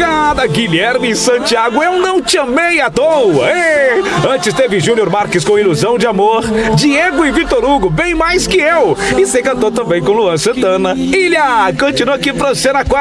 madrugada, Guilherme Santiago, eu não te amei à toa. Ei! Antes teve Júnior Marques com Ilusão de Amor, Diego e Vitor Hugo, bem mais que eu. E você cantou também com Luan Santana. Ilha, continua aqui pra você na quarta.